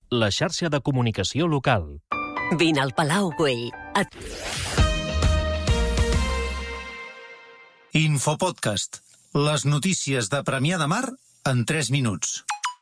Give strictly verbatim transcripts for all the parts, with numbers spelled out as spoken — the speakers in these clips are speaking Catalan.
la xarxa de comunicació local. Vine al Palau Güell. Et... Infopodcast. Les notícies de Premià de Mar en tres minuts.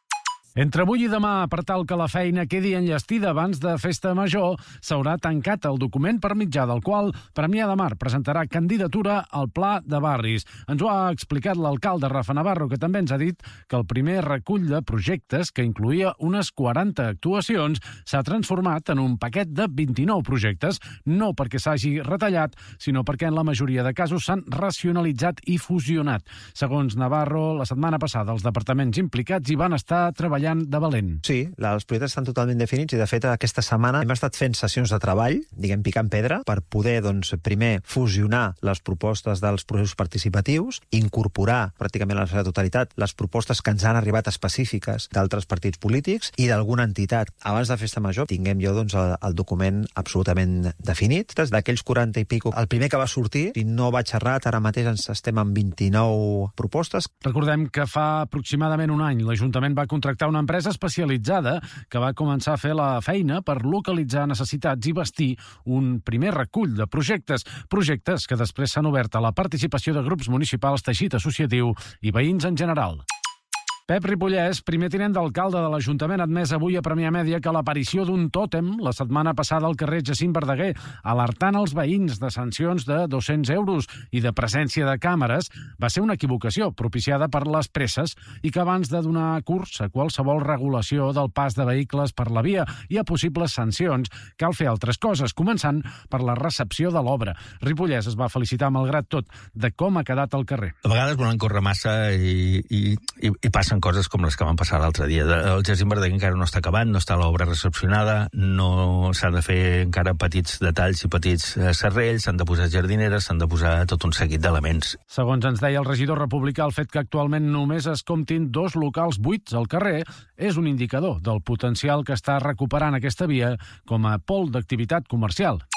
Entre avui i demà, per tal que la feina quedi enllestida abans de Festa Major, s'haurà tancat el document per mitjà del qual Premià de Mar presentarà candidatura al Pla de Barris. Ens ho ha explicat l'alcalde Rafa Navarro, que també ens ha dit que el primer recull de projectes, que incluïa unes quaranta actuacions, s'ha transformat en un paquet de vint-i-nou projectes, no perquè s'hagi retallat, sinó perquè en la majoria de casos s'han racionalitzat i fusionat. Segons Navarro, la setmana passada els departaments implicats hi van estar treballant de valent. Sí, els projectes estan totalment definits i, de fet, aquesta setmana hem estat fent sessions de treball, diguem, picant pedra, per poder, doncs, primer fusionar les propostes dels processos participatius, incorporar pràcticament a la seva totalitat les propostes que ens han arribat específiques d'altres partits polítics i d'alguna entitat. Abans de Festa Major tinguem jo, doncs, el, el document absolutament definit. D'aquells quaranta i pico, el primer que va sortir, si no vaig errat, ara mateix ens estem amb vint-i-nou propostes. Recordem que fa aproximadament un any l'Ajuntament va contractar una una empresa especialitzada que va començar a fer la feina per localitzar necessitats i bastir un primer recull de projectes, projectes que després s'han obert a la participació de grups municipals, teixit associatiu i veïns en general. Pep Ripollès, primer tinent d'alcalde de l'Ajuntament, ha admès avui a Premià Mèdia que l'aparició d'un tòtem la setmana passada al carrer Jacint Verdaguer, alertant els veïns de sancions de dos-cents euros i de presència de càmeres, va ser una equivocació propiciada per les presses i que abans de donar curs a qualsevol regulació del pas de vehicles per la via i a possibles sancions, cal fer altres coses, començant per la recepció de l'obra. Ripollès es va felicitar, malgrat tot, de com ha quedat el carrer. A vegades volen córrer massa i, i, i, i passen coses com les que van passar l'altre dia. El Jacint Verdaguer encara no està acabat, no està l'obra recepcionada, no s'han de fer encara petits detalls i petits serrells, s'han de posar jardineres, s'han de posar tot un seguit d'elements. Segons ens deia el regidor republicà, el fet que actualment només es comptin dos locals buits al carrer és un indicador del potencial que està recuperant aquesta via com a pol d'activitat comercial.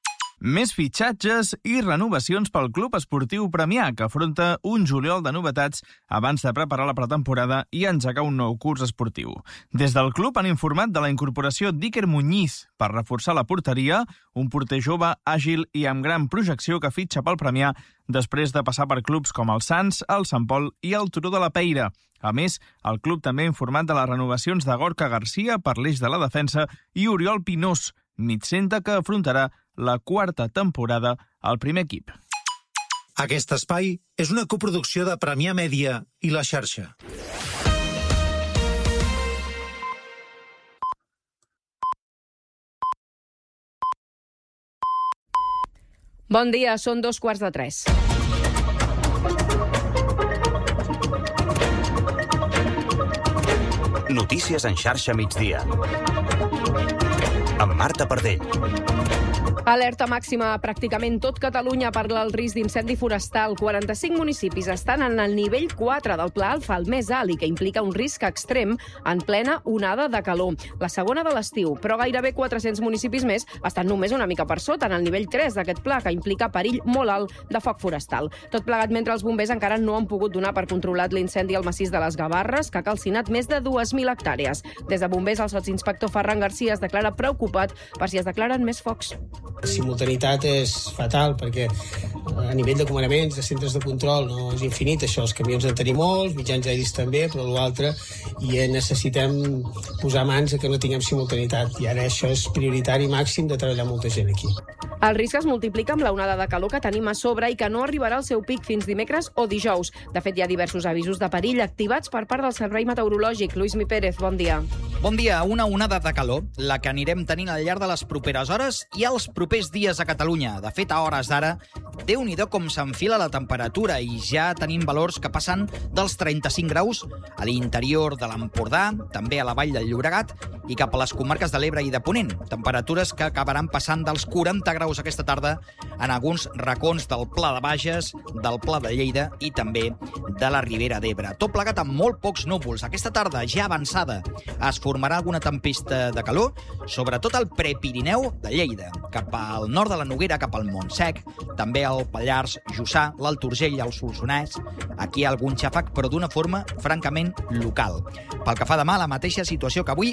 Més fitxatges i renovacions pel Club Esportiu Premià, que afronta un juliol de novetats abans de preparar la pretemporada i engegar un nou curs esportiu. Des del club han informat de la incorporació d'Iker Muñiz per reforçar la porteria, un porter jove, àgil i amb gran projecció que fitxa pel Premià després de passar per clubs com el Sants, el Sant Pol i el Turó de la Peira. A més, el club també ha informat de les renovacions de Gorka Garcia per l'eix de la defensa i Oriol Pinós, mitjcentre que afrontarà la quarta temporada al primer equip. Aquest espai és una coproducció de Premià Mèdia i La Xarxa. Bon dia, són dos quarts de tres. Notícies en xarxa migdia. Amb Marta Pardell. Alerta màxima a pràcticament tot Catalunya per el risc d'incendi forestal. quaranta-cinc municipis estan en el nivell quatre del Pla Alfa, el més alt, i que implica un risc extrem en plena onada de calor. La segona de l'estiu, però gairebé quatre-cents municipis més estan només una mica per sota, en el nivell tres d'aquest pla, que implica perill molt alt de foc forestal. Tot plegat mentre els bombers encara no han pogut donar per controlat l'incendi al massís de les Gavarres, que ha calcinat més de dues mil hectàrees. Des de bombers, el sotsinspector Ferran Garcia es declara preocupat per si es declaren més focs. La simultaneïtat és fatal perquè a nivell de comanaments, de centres de control, no és infinit. Això, els camions en tenim molts, mitjans aeris també, però l'altre, i necessitem posar mans a que no tinguem simultaneïtat. I ara això és prioritari màxim de treballar molta gent aquí. El risc es multiplica amb la onada de calor que tenim a sobre i que no arribarà al seu pic fins dimecres o dijous. De fet, hi ha diversos avisos de perill activats per part del Servei Meteorològic. Lluís Mi Pérez, bon dia. Bon dia. Una onada de calor, la que anirem tenint al llarg de les properes hores i els propers dies a Catalunya. De fet, a hores d'ara, Déu-n'hi-do com s'enfila la temperatura i ja tenim valors que passen dels trenta-cinc graus a l'interior de l'Empordà, també a la Vall del Llobregat i cap a les comarques de l'Ebre i de Ponent. Temperatures que acabaran passant dels quaranta graus aquesta tarda en alguns racons del Pla de Bages, del Pla de Lleida i també de la Ribera d'Ebre. Tot plegat amb molt pocs núvols. Aquesta tarda, ja avançada, es formarà alguna tempesta de calor, sobretot al Prepirineu de Lleida, cap al nord de la Noguera, cap al Montsec, també al Pallars Jussà, l'Alt Urgell, el Solsonès. Aquí algun xàfec, però d'una forma francament local. Pel que fa demà, la mateixa situació que avui o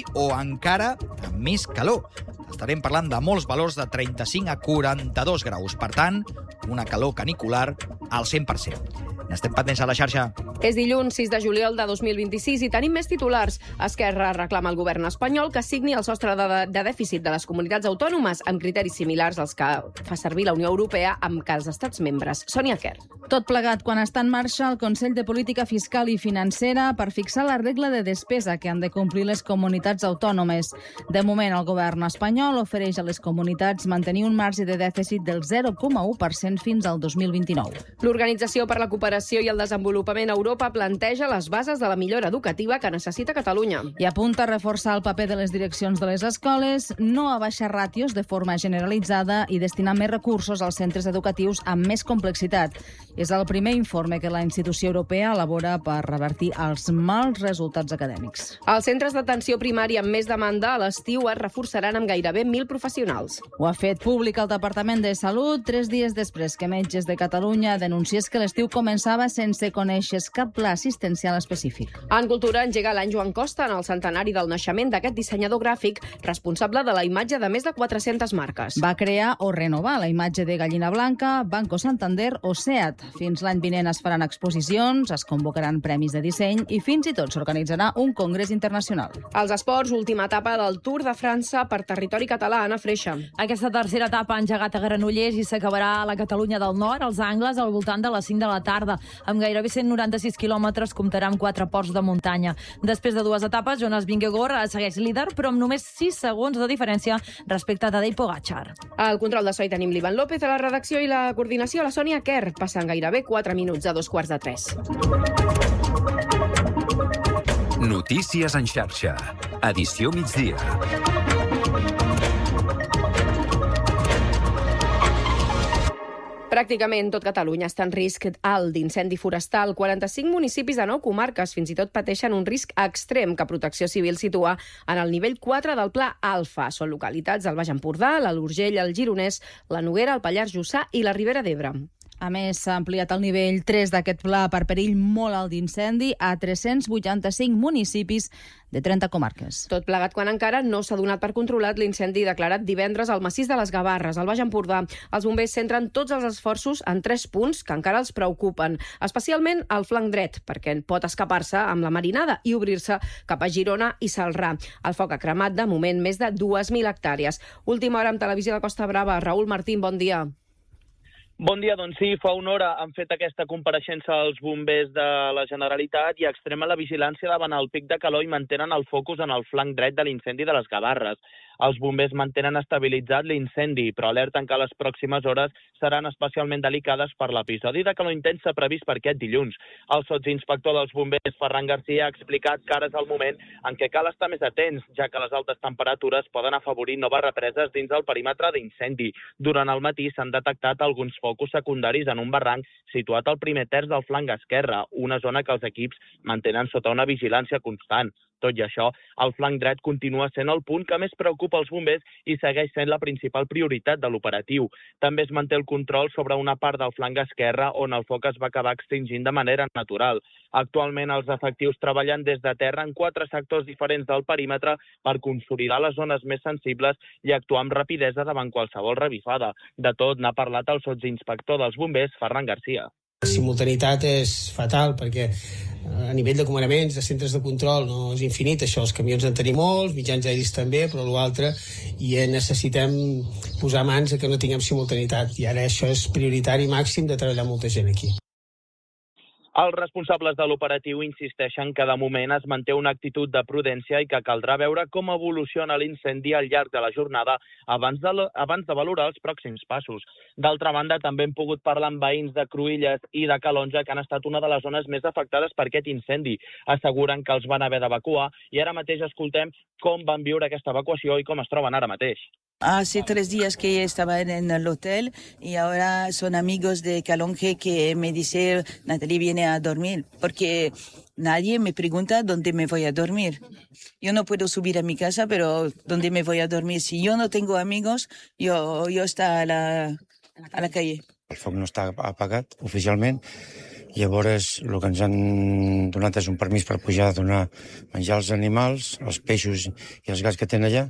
encara amb més calor. Estarem parlant de molts valors de trenta-cinc a quaranta-dos graus. Per tant, una calor canicular al cent per cent. N'estem pendents a la xarxa. És dilluns sis de juliol de dos mil vint-i-sis i tenim més titulars. Esquerra reclama al govern espanyol que signi el sostre de, de dèficit de les comunitats autònomes amb criteris similars als que fa servir la Unió Europea amb que els estats membres. Sònia Quer. Tot plegat quan està en marxa el Consell de Política Fiscal i Financera per fixar la regla de despesa que han de complir les comunitats autònomes. De moment, el govern espanyol ofereix a les comunitats mantenir un marge de dèficit del zero coma u per cent fins al dos mil vint-i-nou. L'Organització per la Cooperació i el Desenvolupament a Europa planteja les bases de la millora educativa que necessita Catalunya. I apunta a reforçar el paper de les direccions de les escoles, no a baixar ràtios de forma generalitzada i destinar més recursos als centres educatius amb més complexitat. És el primer informe que la institució europea elabora per revertir els mals resultats acadèmics. Els centres d'atenció primària amb més demanda a l'estiu es reforçaran amb gairebé mil professionals. Ho ha fet públic el Departament de Salut tres dies després que Metges de Catalunya denunciés que l'estiu començava sense conèixer cap pla assistencial específic. En Cultura engega l'any Joan Costa en el centenari del naixement d'aquest dissenyador gràfic responsable de la imatge de més de quatre-centes marques. Va crear o renovar la imatge de Gallina Blanca, Banco Santander o SEAT. Fins l'any vinent es faran exposicions, es convocaran premis de disseny i fins i tot s'organitzarà un congrés internacional. Els esports, última etapa del Tour de França per territori català, Anna Freixa. Aquesta tercera etapa ha engegat a Granollers i s'acabarà a la Catalunya del Nord, als Angles, al voltant de les cinc de la tarda. Amb gairebé cent noranta-sis quilòmetres comptarà amb quatre ports de muntanya. Després de dues etapes, Jonas Vingegaard segueix líder, però amb només sis segons de diferència respecte a Tadej Pogačar. Al control de so hi tenim l'Ivan López, a la redacció i la coordinació la Sònia Quer. Passen gairebé quatre minuts a dos quarts de tres. Notícies en xarxa. Edició migdia. Pràcticament tot Catalunya està en risc alt d'incendi forestal. quaranta-cinc municipis de nou comarques fins i tot pateixen un risc extrem que Protecció Civil situa en el nivell quatre del Pla Alfa. Són localitats del Baix Empordà, l'Alt Urgell, el Gironès, la Noguera, el Pallars Jussà i la Ribera d'Ebre. A més, s'ha ampliat el nivell tres d'aquest pla per perill molt alt d'incendi a tres-cents vuitanta-cinc municipis de trenta comarques. Tot plegat quan encara no s'ha donat per controlat l'incendi declarat divendres al massís de les Gavarres, al Baix Empordà. Els bombers centren tots els esforços en tres punts que encara els preocupen, especialment al flanc dret, perquè pot escapar-se amb la marinada i obrir-se cap a Girona i Celrà. El foc ha cremat de moment més de dues mil hectàrees. Última hora amb Televisió de Costa Brava. Raül Martín, bon dia. Bon dia, doncs sí, fa una hora han fet aquesta compareixença als bombers de la Generalitat i extremen la vigilància davant el pic de calor i mantenen el focus en el flanc dret de l'incendi de les Gavarres. Els bombers mantenen estabilitzat l'incendi, però alerten que les pròximes hores seran especialment delicades per l'episodi de calor intensa previst per aquest dilluns. El sotsinspector dels bombers, Ferran Garcia, ha explicat que ara és el moment en què cal estar més atents, ja que les altes temperatures poden afavorir noves represes dins el perímetre d'incendi. Durant el matí s'han detectat alguns focus secundaris en un barranc situat al primer terç del flanc esquerre, una zona que els equips mantenen sota una vigilància constant. Tot i això, el flanc dret continua sent el punt que més preocupa els bombers i segueix sent la principal prioritat de l'operatiu. També es manté el control sobre una part del flanc esquerre on el foc es va acabar extingint de manera natural. Actualment, els efectius treballen des de terra en quatre sectors diferents del perímetre per consolidar les zones més sensibles i actuar amb rapidesa davant qualsevol revifada. De tot n'ha parlat el sotsinspector dels bombers, Ferran Garcia. La simultaneïtat és fatal perquè a nivell de comandaments, de centres de control, no és infinit. Això, els camions en tenim molts, mitjans aeris també, però l'altre, i necessitem posar mans a que no tinguem simultaneïtat. I ara això és prioritari màxim de treballar molta gent aquí. Els responsables de l'operatiu insisteixen que de moment es manté una actitud de prudència i que caldrà veure com evoluciona l'incendi al llarg de la jornada abans de, abans de valorar els pròxims passos. D'altra banda, també hem pogut parlar amb veïns de Cruïlles i de Calonja, que han estat una de les zones més afectades per aquest incendi. Asseguren que els van haver d'evacuar i ara mateix escoltem com van viure aquesta evacuació i com es troben ara mateix. Hace tres días que estaba en el hotel y ahora son amigos de Calonge que me dice, Natalie, viene a dormir, porque nadie me pregunta dónde me voy a dormir. Yo no puedo subir a mi casa, pero ¿dónde me voy a dormir? Si yo no tengo amigos, yo, yo está a la, a la calle. El foc no està apagat oficialment Llavors, el que ens han donat és un permís per pujar a donar menjar als animals, els peixos i els gats que tenen allà.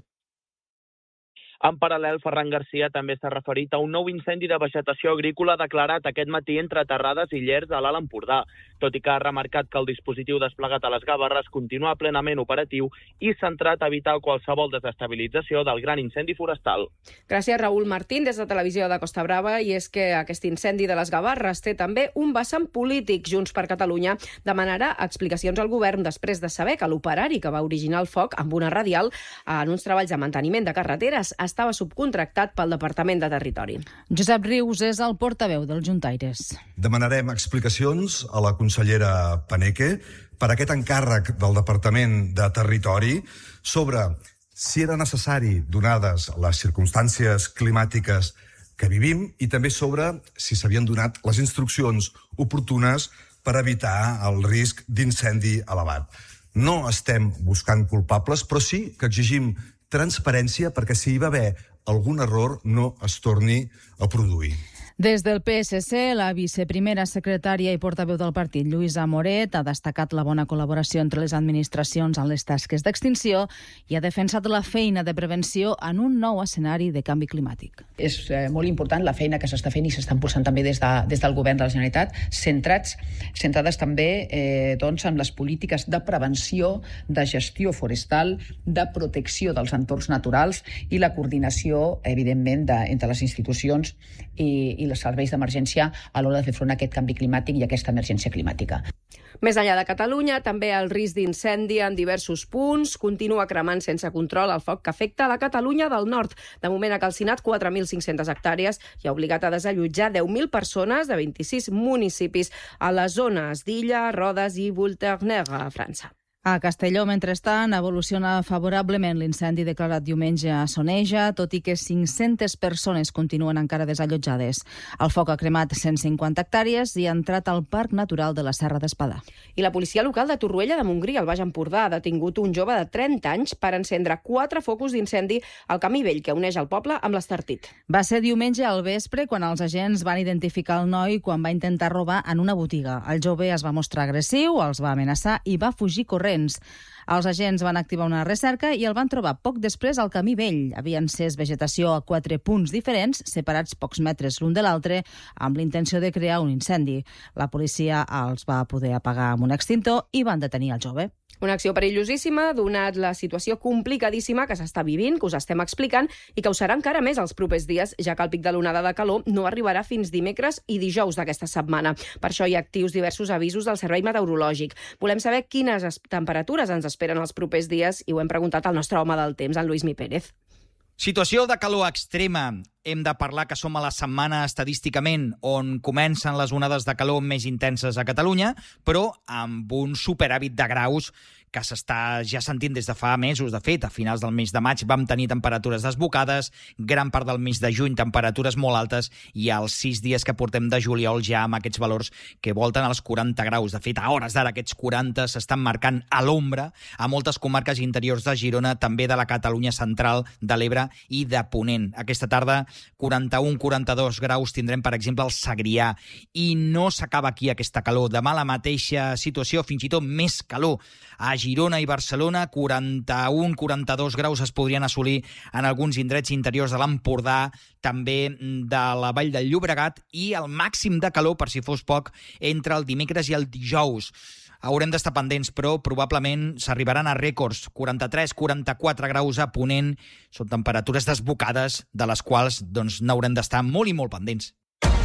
En paral·lel, Ferran Garcia també s'ha referit a un nou incendi de vegetació agrícola declarat aquest matí entre Terrades i Llers a l'Alt Empordà, tot i que ha remarcat que el dispositiu desplegat a les Gavarres continua plenament operatiu i centrat a evitar qualsevol desestabilització del gran incendi forestal. Gràcies, Raül Martín, des de Televisió de Costa Brava. I és que aquest incendi de les Gavarres té també un vessant polític. Junts per Catalunya demanarà explicacions al govern després de saber que l'operari que va originar el foc amb una radial en uns treballs de manteniment de carreteres estava subcontractat pel Departament de Territori. Josep Rius és el portaveu dels juntaires. Demanarem explicacions a la consellera Paneque per aquest encàrrec del Departament de Territori sobre si era necessari, donades les circumstàncies climàtiques que vivim, i també sobre si s'havien donat les instruccions oportunes per evitar el risc d'incendi elevat. No estem buscant culpables, però sí que exigim transparència perquè si hi va haver algun error no es torni a produir. Des del P S C, la viceprimera secretària i portaveu del partit, Lluïsa Moret, ha destacat la bona col·laboració entre les administracions en les tasques d'extinció i ha defensat la feina de prevenció en un nou escenari de canvi climàtic. És eh, molt important la feina que s'està fent i s'està impulsant també des, de, des del govern de la Generalitat, centrats, centrades també eh, doncs, en les polítiques de prevenció, de gestió forestal, de protecció dels entorns naturals i la coordinació, evidentment, de, entre les institucions i, i els serveis d'emergència a l'hora de fer front a aquest canvi climàtic i a aquesta emergència climàtica. Més enllà de Catalunya, també el risc d'incendi en diversos punts continua cremant sense control el foc que afecta a la Catalunya del Nord. De moment ha calcinat quatre mil cinc-centes hectàrees i ha obligat a desallotjar deu mil persones de vint-i-sis municipis a les zones d'Illa, Rodes i Volternera, a França. A Castelló, mentrestant, evoluciona favorablement l'incendi declarat diumenge a Soneja, tot i que cinc-centes persones continuen encara desallotjades. El foc ha cremat cent cinquanta hectàrees i ha entrat al Parc Natural de la Serra d'Espadà. I la policia local de Torroella de Montgrí, al Baix Empordà, ha detingut un jove de trenta anys per encendre quatre focus d'incendi al camí vell que uneix el poble amb l'Estartit. Va ser diumenge al vespre quan els agents van identificar el noi quan va intentar robar en una botiga. El jove es va mostrar agressiu, els va amenaçar i va fugir corrents. Els agents van activar una recerca i el van trobar poc després al camí vell. Havia encès vegetació a quatre punts diferents, separats pocs metres l'un de l'altre, amb l'intenció de crear un incendi. La policia els va poder apagar amb un extintor i van detenir el jove. Una acció perillosíssima, donat la situació complicadíssima que s'està vivint, que us estem explicant, i que ho serà encara més els propers dies, ja que el pic de l'onada de calor no arribarà fins dimecres i dijous d'aquesta setmana. Per això hi ha actius diversos avisos del Servei Meteorològic. Volem saber quines temperatures ens esperen els propers dies i ho hem preguntat al nostre home del temps, en Lluís Mi Pérez. Situació de calor extrema. Hem de parlar que som a la setmana estadísticament on comencen les onades de calor més intenses a Catalunya, però amb un superàvit de graus que s'està ja sentint des de fa mesos. De fet, a finals del mes de maig vam tenir temperatures desbocades, gran part del mes de juny temperatures molt altes i els sis dies que portem de juliol ja amb aquests valors que volten als quaranta graus. De fet, a hores d'ara aquests quaranta s'estan marcant a l'ombra a moltes comarques interiors de Girona, també de la Catalunya central, de l'Ebre i de Ponent. Aquesta tarda quaranta-un quaranta-dos graus tindrem, per exemple, al Segrià. I no s'acaba aquí aquesta calor. Demà la mateixa situació, fins i tot més calor. A Girona i Barcelona, quaranta-un quaranta-dos graus es podrien assolir en alguns indrets interiors de l'Empordà, també de la Vall del Llobregat, i el màxim de calor, per si fos poc, entre el dimecres i el dijous. Haurem d'estar pendents, però probablement s'arribaran a rècords. quaranta-tres quaranta-quatre graus a Ponent. Són temperatures desbocades, de les quals doncs, n'haurem d'estar molt i molt pendents.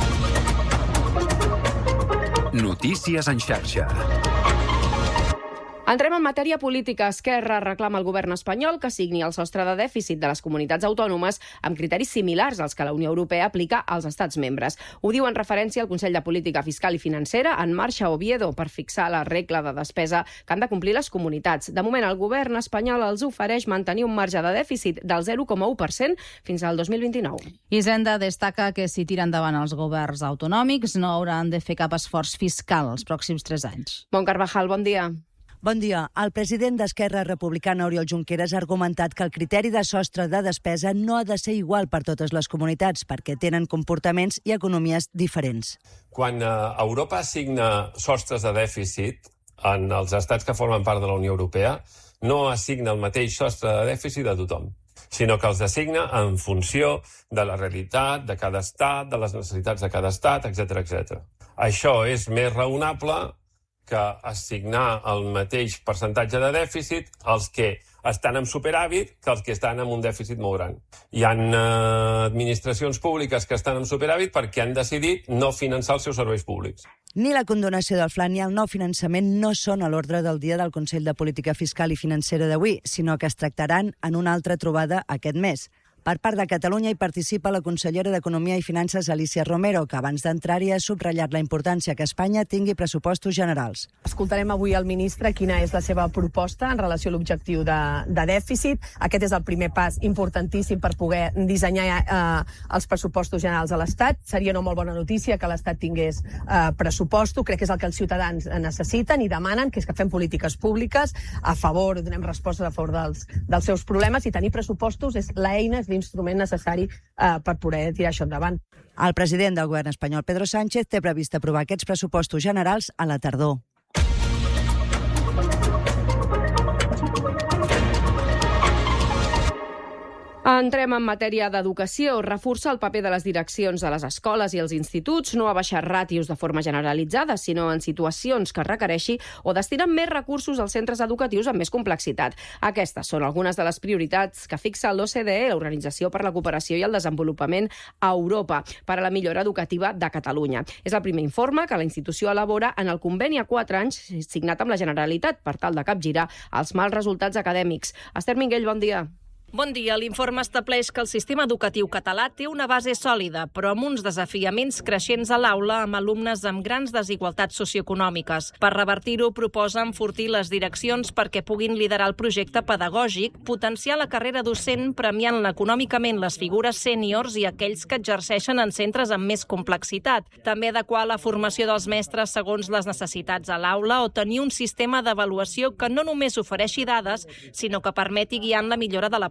Notícies en xarxa. Entrem en matèria política. Esquerra reclama al govern espanyol que signi el sostre de dèficit de les comunitats autònomes amb criteris similars als que la Unió Europea aplica als estats membres. Ho diu en referència al Consell de Política Fiscal i Financera en marxa a Oviedo per fixar la regla de despesa que han de complir les comunitats. De moment, el govern espanyol els ofereix mantenir un marge de dèficit del zero coma u per cent fins al dos mil vint-i-nou. Hisenda destaca que si tiren endavant els governs autonòmics no hauran de fer cap esforç fiscal els pròxims tres anys. Bon Carvajal, bon dia. Bon dia. El president d'Esquerra Republicana, Oriol Junqueras, ha argumentat que el criteri de sostre de despesa no ha de ser igual per totes les comunitats, perquè tenen comportaments i economies diferents. Quan eh, Europa assigna sostres de dèficit en els estats que formen part de la Unió Europea, no assigna el mateix sostre de dèficit a tothom, sinó que els assigna en funció de la realitat de cada estat, de les necessitats de cada estat, etcètera, etcètera. Això és més raonable que assignar el mateix percentatge de dèficit als que estan en superàvit que els que estan en un dèficit molt gran. Hi ha eh, administracions públiques que estan en superàvit perquè han decidit no finançar els seus serveis públics. Ni la condonació del Fla ni el nou finançament no són a l'ordre del dia del Consell de Política Fiscal i Financera d'avui, sinó que es tractaran en una altra trobada aquest mes. Per part de Catalunya hi participa la consellera d'Economia i Finances, Alícia Romero, que abans d'entrar-hi ha subratllat la importància que Espanya tingui pressupostos generals. Escoltarem avui al ministre quina és la seva proposta en relació a l'objectiu de, de dèficit. Aquest és el primer pas importantíssim per poder dissenyar eh, els pressupostos generals a l'Estat. Seria una molt bona notícia que l'Estat tingués eh, pressuposto. Crec que és el que els ciutadans necessiten i demanen, que és que fem polítiques públiques a favor, donem respostes a favor dels, dels seus problemes, i tenir pressupostos és l'eina, és l'instrument necessari eh, per poder tirar això endavant. El president del govern espanyol, Pedro Sánchez, té previst aprovar aquests pressupostos generals a la tardor. Entrem en matèria d'educació. Reforça el paper de les direccions de les escoles i els instituts, no a baixar ràtios de forma generalitzada, sinó en situacions que requereixi o destinar més recursos als centres educatius amb més complexitat. Aquestes són algunes de les prioritats que fixa l'O C D E, l'Organització per la Cooperació i el Desenvolupament a Europa, per a la millora educativa de Catalunya. És el primer informe que la institució elabora en el conveni a quatre anys signat amb la Generalitat per tal de capgirar els mals resultats acadèmics. Esther Minguell, bon dia. Bon dia. L'informe estableix que el sistema educatiu català té una base sòlida, però amb uns desafiaments creixents a l'aula amb alumnes amb grans desigualtats socioeconòmiques. Per revertir-ho, proposa enfortir les direccions perquè puguin liderar el projecte pedagògic, potenciar la carrera docent premiant econòmicament les figures sèniors i aquells que exerceixen en centres amb més complexitat. També adequar la formació dels mestres segons les necessitats a l'aula o tenir un sistema d'avaluació que no només ofereixi dades, sinó que permeti guiar en la millora de l'aprenentatge.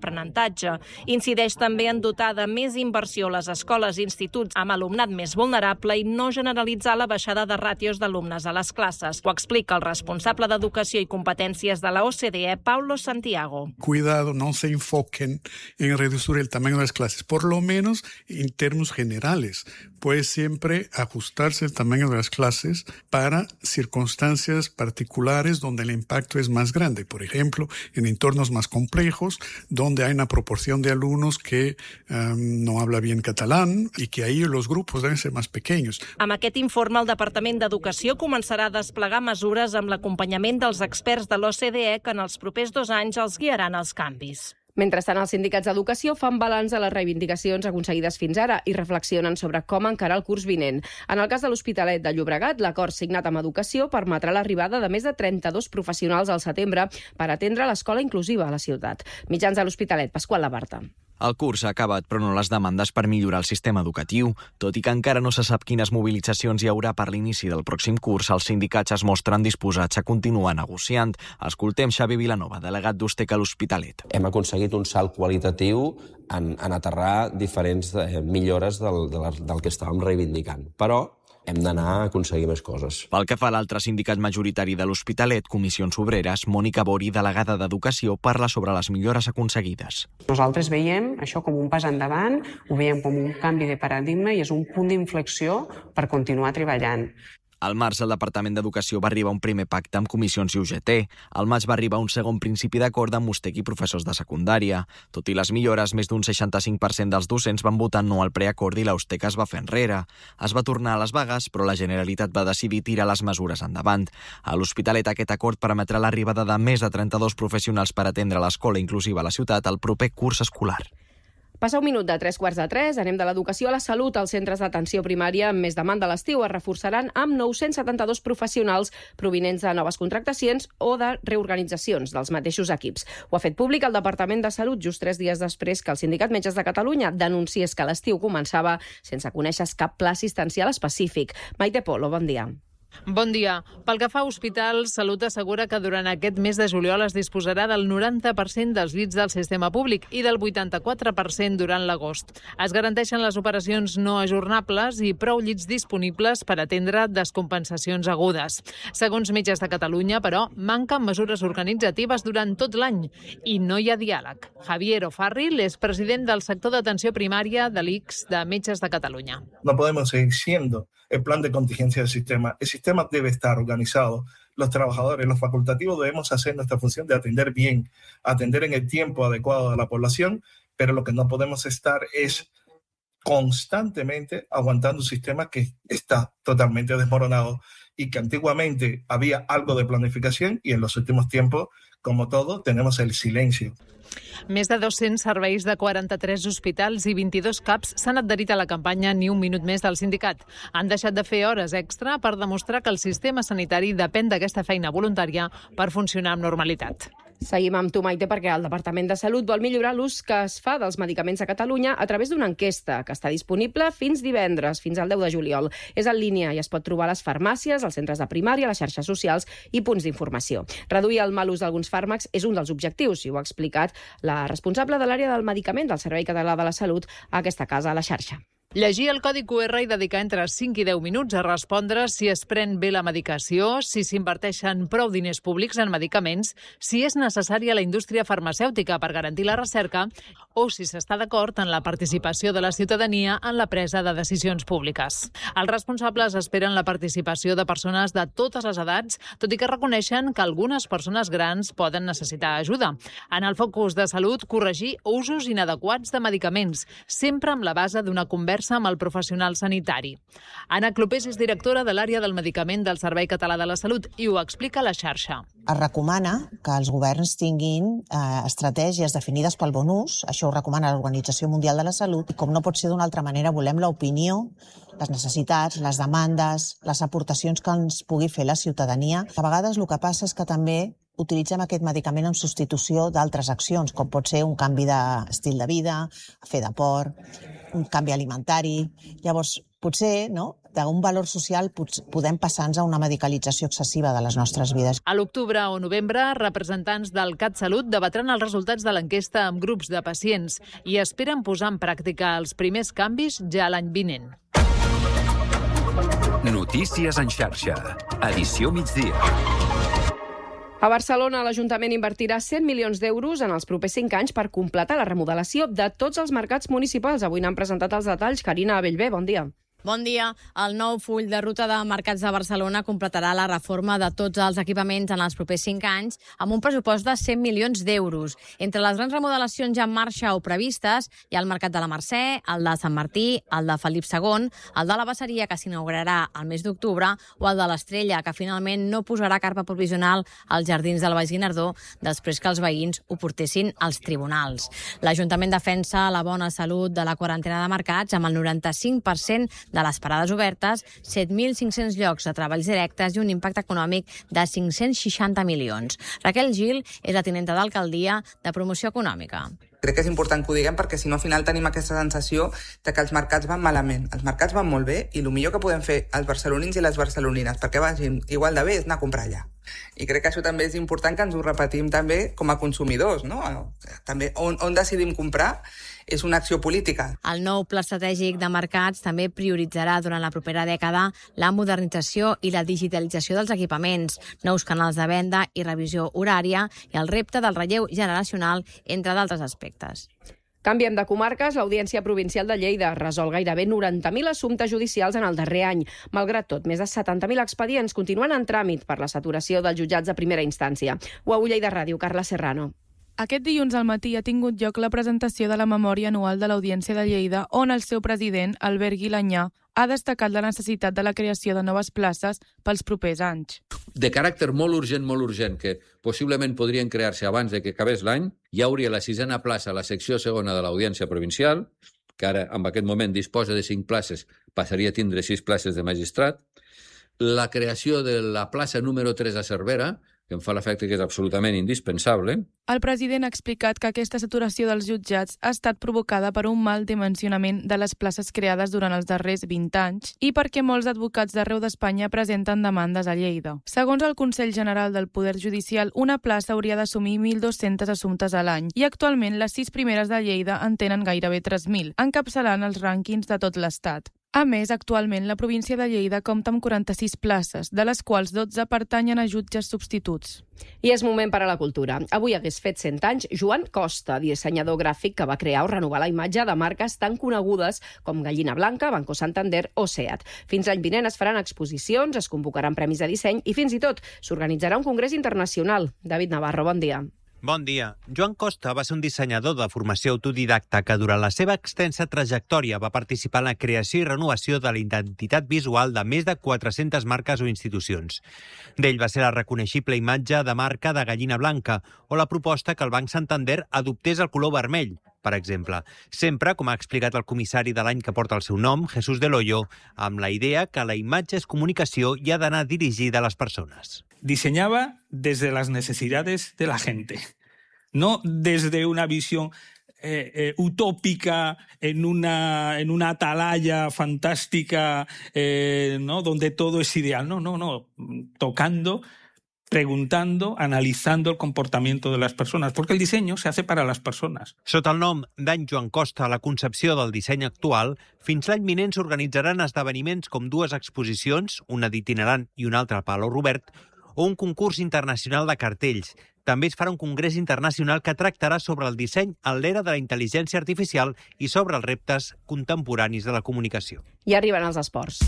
Incideix també en dotar de més inversió les escoles i instituts amb alumnat més vulnerable i no generalitzar la baixada de ràtios d'alumnes a les classes. Ho explica el responsable d'Educació i Competències de la O C D E, Paulo Santiago. Cuidado, no se enfoquen en reducir el tamaño de las clases, por lo menos en términos generales. Puede siempre ajustarse el tamaño de las clases para circunstancias particulares donde el impacto es más grande. Por ejemplo, en entornos más complejos, donde hay una proporción de alumnos que um, no habla bien catalán y que ahí los grupos deben ser más pequeños. Amb aquest informe, el Departament d'Educació començarà a desplegar mesures amb l'acompanyament dels experts de l'O C D E que en els propers dos anys els guiaran els canvis. Mentrestant, els sindicats d'educació fan balanç de les reivindicacions aconseguides fins ara i reflexionen sobre com encarar el curs vinent. En el cas de l'Hospitalet de Llobregat, l'acord signat amb Educació permetrà l'arribada de més de trenta-dos professionals al setembre per atendre l'escola inclusiva a la ciutat. Mitjans de l'Hospitalet, Pasqual Labarta. El curs ha acabat, però no les demandes per millorar el sistema educatiu. Tot i que encara no se sap quines mobilitzacions hi haurà per l'inici del pròxim curs, els sindicats es mostren disposats a continuar negociant. Escoltem Xavi Vilanova, delegat d'Usteca a l'Hospitalet. Hem aconseguit un salt qualitatiu en, en aterrar diferents eh, millores del, del, del que estàvem reivindicant. Però hem d'anar a aconseguir més coses. Pel que fa a l'altre sindicat majoritari de l'Hospitalet, Comissions Obreres, Mònica Bori, delegada d'Educació, parla sobre les millores aconseguides. Nosaltres veiem això com un pas endavant, ho veiem com un canvi de paradigma i és un punt d'inflexió per continuar treballant. Al març, el Departament d'Educació va arribar a un primer pacte amb comissions i U G T. Al maig va arribar un segon principi d'acord amb Ustec i professors de secundària. Tot i les millores, més d'un seixanta-cinc per cent dels docents van votar no al preacord i la Ustec es va fer enrere. Es va tornar a les vagues, però la Generalitat va decidir tirar les mesures endavant. A l'Hospitalet, aquest acord permetrà l'arribada de més de trenta-dos professionals per atendre l'escola inclusiva a la ciutat el proper curs escolar. Passa un minut de tres quarts de tres, anem de l'educació a la salut. Els centres d'atenció primària amb més demanda a l'estiu es reforçaran amb nou-cents setanta-dos professionals provinents de noves contractacions o de reorganitzacions dels mateixos equips. Ho ha fet públic el Departament de Salut just tres dies després que el Sindicat Metges de Catalunya denunciés que l'estiu començava sense conèixer cap pla assistencial específic. Maite Polo, bon dia. Bon dia. Pel que fa a hospitals, Salut assegura que durant aquest mes de juliol es disposarà del noranta per cent dels llits del sistema públic i del vuitanta-quatre per cent durant l'agost. Es garanteixen les operacions no ajornables i prou llits disponibles per atendre descompensacions agudes. Segons Metges de Catalunya, però, manquen mesures organitzatives durant tot l'any i no hi ha diàleg. Javier O'Farrill és president del sector d'atenció primària de l'I C S de Metges de Catalunya. No podemos seguir siendo el plan de contingencia del sistema. El sistema debe estar organizado. Los trabajadores, los facultativos debemos hacer nuestra función de atender bien, atender en el tiempo adecuado a la población, pero lo que no podemos estar es constantemente aguantando un sistema que está totalmente desmoronado y que antiguamente había algo de planificación y en los últimos tiempos, como todo, tenemos el silencio. Més de dos-cents serveis de quaranta-tres hospitals i vint-i-dos C A Ps s'han adherit a la campanya Ni un minut més del sindicat. Han deixat de fer hores extra per demostrar que el sistema sanitari depèn d'aquesta feina voluntària per funcionar amb normalitat. Seguim amb tu, Maite, perquè el Departament de Salut vol millorar l'ús que es fa dels medicaments a Catalunya a través d'una enquesta que està disponible fins divendres, fins al deu de juliol. És en línia i es pot trobar a les farmàcies, als centres de primària, a les xarxes socials i punts d'informació. Reduir el mal ús d'alguns fàrmacs és un dels objectius, i ho ha explicat la responsable de l'àrea del medicament del Servei Català de la Salut a aquesta casa, a la xarxa. Llegir el codi Q R i dedicar entre cinc i deu minuts a respondre si es pren bé la medicació, si s'inverteixen prou diners públics en medicaments, si és necessària la indústria farmacèutica per garantir la recerca o si s'està d'acord en la participació de la ciutadania en la presa de decisions públiques. Els responsables esperen la participació de persones de totes les edats, tot i que reconeixen que algunes persones grans poden necessitar ajuda. En el focus de salut, corregir usos inadequats de medicaments, sempre amb la base d'una conversa amb el professional sanitari. Anna Clopés és directora de l'àrea del medicament del Servei Català de la Salut i ho explica a la xarxa. Es recomana que els governs tinguin eh, estratègies definides pel bon ús, això ho recomana l'Organització Mundial de la Salut, i com no pot ser d'una altra manera, volem l'opinió, les necessitats, les demandes, les aportacions que ens pugui fer la ciutadania. A vegades el que passa és que també utilitzem aquest medicament en substitució d'altres accions, com pot ser un canvi d'estil de vida, fer d'esport, un canvi alimentari. Llavors, potser, no?, d'un valor social podem passar-nos a una medicalització excessiva de les nostres vides. A l'octubre o novembre, representants del CatSalut debatran els resultats de l'enquesta amb grups de pacients i esperen posar en pràctica els primers canvis ja l'any vinent. Notícies en xarxa. Edició migdia. A Barcelona, l'Ajuntament invertirà cent milions d'euros en els propers cinc anys per completar la remodelació de tots els mercats municipals. Avui n'han presentat els detalls. Carina Bellver, bon dia. Bon dia. El nou full de ruta de mercats de Barcelona completarà la reforma de tots els equipaments en els propers cinc anys amb un pressupost de cent milions d'euros. Entre les grans remodelacions ja en marxa o previstes hi ha el Mercat de la Mercè, el de Sant Martí, el de Felip segon, el de la Basseria, que s'inaugurarà al mes d'octubre, o el de l'Estrella, que finalment no posarà carpa provisional als jardins del Baix Guinardó després que els veïns ho portessin als tribunals. L'Ajuntament defensa la bona salut de la quarantena de mercats amb el noranta-cinc per cent de les parades obertes, set mil cinc-cents llocs de treballs directes i un impacte econòmic de cinc-cents seixanta milions. Raquel Gil és la tinenta d'alcaldia de Promoció Econòmica. Crec que és important que ho diguem perquè si no al final tenim aquesta sensació de que els mercats van malament. Els mercats van molt bé i el millor que podem fer els barcelonins i les barcelonines perquè vagin igual de bé és anar a comprar allà. I crec que això també és important que ens ho repetim també com a consumidors, no? També on, on decidim comprar és una acció política. El nou pla estratègic de mercats també prioritzarà durant la propera dècada la modernització i la digitalització dels equipaments, nous canals de venda i revisió horària i el repte del relleu generacional, entre d'altres aspectes. Canviem de comarques. L'Audiència Provincial de Lleida resol gairebé noranta mil assumptes judicials en el darrer any. Malgrat tot, més de setanta mil expedients continuen en tràmit per la saturació dels jutjats de primera instància. U A U Lleida Ràdio, Carla Serrano. Aquest dilluns al matí ha tingut lloc la presentació de la memòria anual de l'Audiència de Lleida, on el seu president, Albert Guilanyà, ha destacat la necessitat de la creació de noves places pels propers anys. De caràcter molt urgent, molt urgent, que possiblement podrien crear-se abans de que acabés l'any, hi hauria la sisena plaça a la secció segona de l'Audiència Provincial, que ara, en aquest moment, disposa de cinc places, passaria a tindre sis places de magistrat, la creació de la plaça número tres a Cervera, que em fa l'efecte que és absolutament indispensable. El president ha explicat que aquesta saturació dels jutjats ha estat provocada per un mal dimensionament de les places creades durant els darrers vint anys i perquè molts advocats d'arreu d'Espanya presenten demandes a Lleida. Segons el Consell General del Poder Judicial, una plaça hauria d'assumir mil dos-cents assumptes a l'any i actualment les sis primeres de Lleida en tenen gairebé tres mil, encapçalant els rànquings de tot l'Estat. A més, actualment la província de Lleida compta amb quaranta-sis places, de les quals dotze pertanyen a jutges substituts. I és moment per a la cultura. Avui hagués fet cent anys Joan Costa, dissenyador gràfic que va crear o renovar la imatge de marques tan conegudes com Gallina Blanca, Banco Santander o SEAT. Fins l'any vinent es faran exposicions, es convocaran premis de disseny i fins i tot s'organitzarà un congrés internacional. David Navarro, bon dia. Bon dia. Joan Costa va ser un dissenyador de formació autodidacta que durant la seva extensa trajectòria va participar en la creació i renovació de la identitat visual de més de quatre-centes marques o institucions. D'ell va ser la reconeixible imatge de marca de Gallina Blanca o la proposta que el Banc Santander adoptés el color vermell, per exemple. Sempre, com ha explicat el comissari de l'any que porta el seu nom, Jesús Del Hoyo, amb la idea que la imatge és comunicació i ha d'anar dirigida a les persones. Diseñaba desde las necesidades de la gente, no desde una visión eh, eh, utópica en una, en una atalaya fantástica, eh, ¿no? Donde todo es ideal. No, no, no. Tocando, preguntando, analizando el comportamiento de las personas, porque el diseño se hace para las personas. Sota el nom d'any Joan Costa, la concepció del disseny actual, fins l'any vinent s'organitzaran esdeveniments com dues exposicions, una d'itinerant i una altra al Palau Robert, o un concurs internacional de cartells. També es farà un congrés internacional que tractarà sobre el disseny en l'era de la intel·ligència artificial i sobre els reptes contemporanis de la comunicació. I arriben els esports.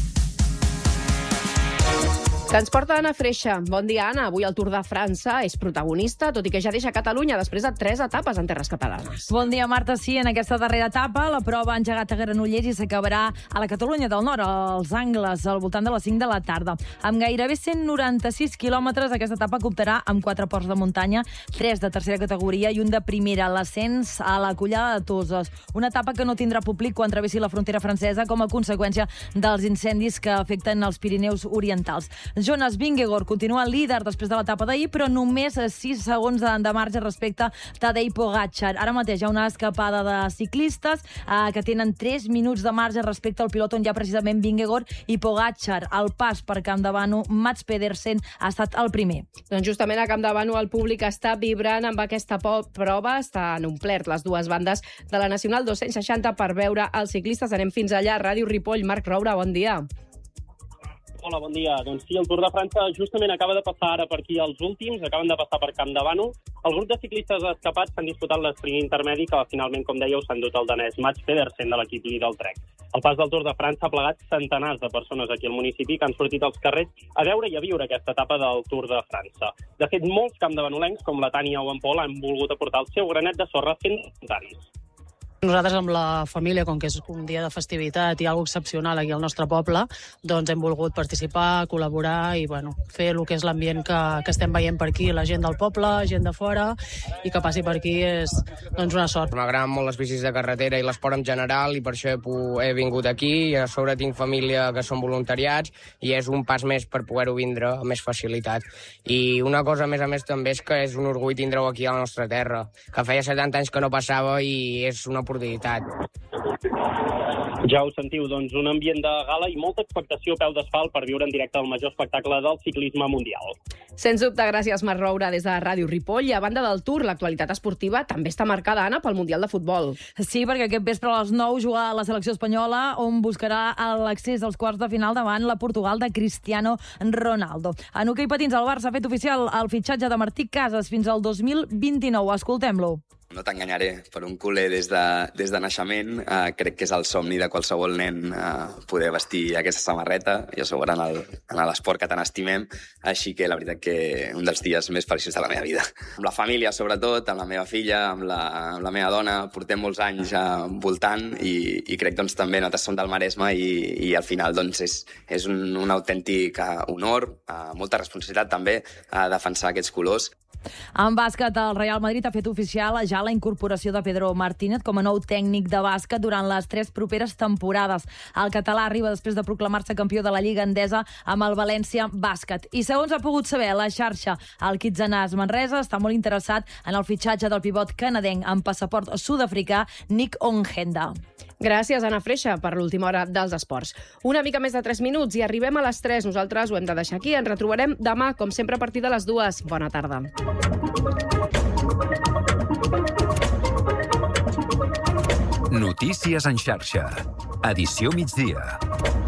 Que ens porta Anna Freixa. Bon dia, Anna. Avui el Tour de França és protagonista, tot i que ja deixa Catalunya després de tres etapes en terres catalanes. Bon dia, Marta. Sí, en aquesta darrera etapa la prova ha engegat a Granollers i s'acabarà a la Catalunya del Nord, als Angles, al voltant de les cinc de la tarda. Amb gairebé cent noranta-sis quilòmetres, aquesta etapa comptarà amb quatre ports de muntanya, tres de tercera categoria i un de primera, l'ascens a la Collada de Toses. Una etapa que no tindrà públic quan travessi la frontera francesa com a conseqüència dels incendis que afecten els Pirineus Orientals. Jonas Vingegaard continua líder després de l'etapa d'ahir, però només sis segons de, de marge respecte a Tadej Pogačar. Ara mateix hi ha una escapada de ciclistes eh, que tenen tres minuts de marge respecte al pilot on hi ha precisament Vingegaard i Pogačar. Al pas per Campdevànol, Mats Pedersen ha estat el primer. Doncs justament a Campdevànol el públic està vibrant amb aquesta prova, estan omplert les dues bandes de la Nacional dos-cents seixanta per veure els ciclistes. Anem fins allà, Ràdio Ripoll. Marc Roura, bon dia. Hola, bon dia. Doncs sí, el Tour de França justament acaba de passar ara per aquí els últims, acaben de passar per Campdevànol. El grup de ciclistes escapats s'han disputat l'esprint intermedi que finalment, com dèieu, s'han dut el danès Mats Pedersen de l'equip Lidl Trek. El pas del Tour de França ha plegat centenars de persones aquí al municipi que han sortit als carrers a veure i a viure aquesta etapa del Tour de França. De fet, molts campdevanolencs, com la Tània o en Pol, han volgut aportar el seu granet de sorra fent voluntaris. Nosaltres amb la família, com que és un dia de festivitat i alguna excepcional aquí al nostre poble, doncs hem volgut participar, col·laborar i bueno, fer el que és l'ambient que, que estem veient per aquí, la gent del poble, gent de fora, i que passi per aquí és doncs, una sort. M'agraden molt les bicis de carretera i l'esport en general i per això he, he vingut aquí i a sobre tinc família que són voluntariats i és un pas més per poder-ho vindre amb més facilitat. I una cosa a més a més també és que és un orgull tindre-ho aquí a la nostra terra, que feia setanta anys que no passava i és una oportunitat. Ja ho sentiu, doncs un ambient de gala i molta expectació a peu d'asfalt per viure en directe el major espectacle del ciclisme mundial. Sens dubte, gràcies Marc Roura des de Ràdio Ripoll. I a banda del Tour, l'actualitat esportiva també està marcada, Anna, pel Mundial de Futbol. Sí, perquè aquest vespre a les nou jugarà la selecció espanyola, on buscarà l'accés als quarts de final davant la Portugal de Cristiano Ronaldo. En hoquei patins, el Barça ha fet oficial el fitxatge de Martí Casas fins al dos mil vint-i-nou. Escoltem-lo. No t'enganyaré, per un culer des de, des de naixement, eh, crec que és el somni de qualsevol nen eh, poder vestir aquesta samarreta i a sobre en el, en l'esport que tant estimem, així que la veritat que un dels dies més feliços de la meva vida. Amb la família, sobretot, amb la meva filla, amb la, amb la meva dona, portem molts anys eh, voltant i, i crec doncs, també nosaltres som del Maresme i, i al final doncs, és, és un, un autèntic honor, eh, molta responsabilitat també, a eh, defensar aquests colors. En bàsquet, el Real Madrid ha fet oficial ja la incorporació de Pedro Martínez com a nou tècnic de bàsquet durant les tres properes temporades. El català arriba després de proclamar-se campió de la Lliga Endesa amb el València Bàsquet. I segons ha pogut saber la xarxa, el Kitsanàs Manresa està molt interessat en el fitxatge del pivot canadenc amb passaport sud-africà Nick Ongenda. Gràcies, Anna Freixa, per l'última hora dels esports. Una mica més de tres minuts i arribem a les tres. Nosaltres ho hem de deixar aquí. Ens retrobarem demà, com sempre, a partir de les dues. Bona tarda. Notícies en xarxa. Edició migdia.